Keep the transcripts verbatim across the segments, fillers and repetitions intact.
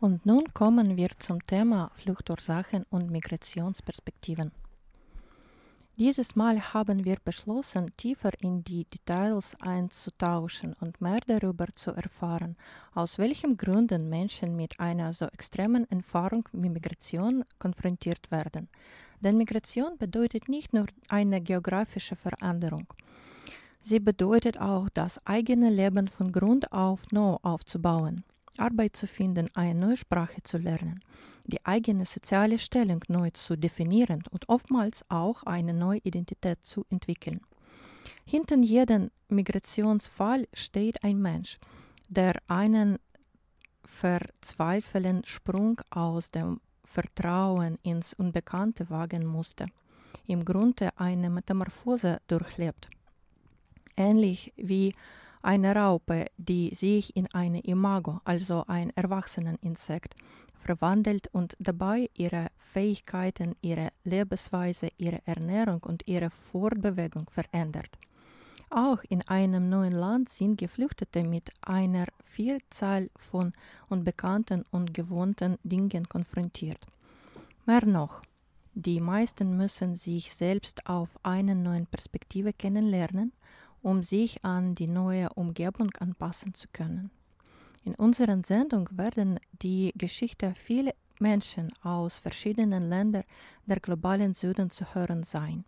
Und nun kommen wir zum Thema Fluchtursachen und Migrationsperspektiven. Dieses Mal haben wir beschlossen, tiefer in die Details einzutauschen und mehr darüber zu erfahren, aus welchen Gründen Menschen mit einer so extremen Erfahrung mit Migration konfrontiert werden. Denn Migration bedeutet nicht nur eine geografische Veränderung. Sie bedeutet auch, das eigene Leben von Grund auf neu aufzubauen, Arbeit zu finden, eine neue Sprache zu lernen, die eigene soziale Stellung neu zu definieren und oftmals auch eine neue Identität zu entwickeln. Hinter jedem Migrationsfall steht ein Mensch, der einen verzweifelnden Sprung aus dem Vertrauen ins Unbekannte wagen musste, im Grunde eine Metamorphose durchlebt. Ähnlich wie eine Raupe, die sich in eine Imago, also ein Erwachseneninsekt, verwandelt und dabei ihre Fähigkeiten, ihre Lebensweise, ihre Ernährung und ihre Fortbewegung verändert. Auch in einem neuen Land sind Geflüchtete mit einer Vielzahl von unbekannten und gewohnten Dingen konfrontiert. Mehr noch, die meisten müssen sich selbst auf eine neue Perspektive kennenlernen, um sich an die neue Umgebung anpassen zu können. In unserer Sendung werden die Geschichte vieler Menschen aus verschiedenen Ländern der globalen Süden zu hören sein.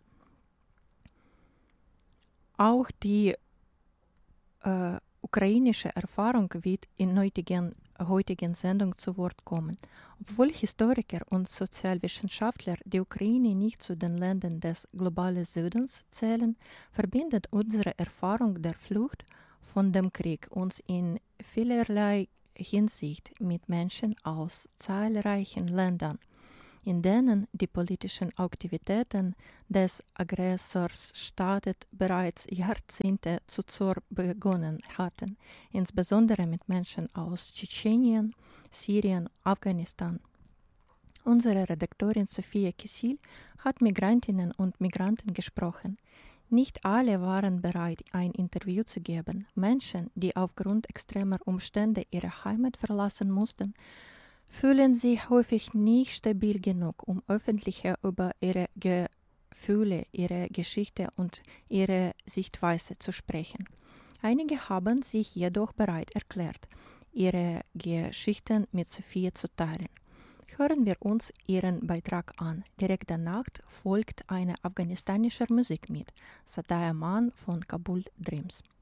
Auch die äh, ukrainische Erfahrung wird in heutigen, heutigen Sendung zu Wort kommen. Obwohl Historiker und Sozialwissenschaftler die Ukraine nicht zu den Ländern des globalen Südens zählen, verbindet unsere Erfahrung der Flucht von dem Krieg uns in vielerlei Hinsicht mit Menschen aus zahlreichen Ländern, in denen die politischen Aktivitäten des Aggressorsstaates bereits Jahrzehnte zuvor begonnen hatten, insbesondere mit Menschen aus Tschetschenien, Syrien, Afghanistan. Unsere Redaktorin Sophia Kissil hat Migrantinnen und Migranten gesprochen. Nicht alle waren bereit, ein Interview zu geben. Menschen, die aufgrund extremer Umstände ihre Heimat verlassen mussten, fühlen sich häufig nicht stabil genug, um öffentlich über ihre Gefühle, ihre Geschichte und ihre Sichtweise zu sprechen. Einige haben sich jedoch bereit erklärt, ihre Geschichten mit Sophia zu teilen. Hören wir uns ihren Beitrag an. Direkt danach folgt eine afghanistische Musik mit Sadaya Man von Kabul Dreams.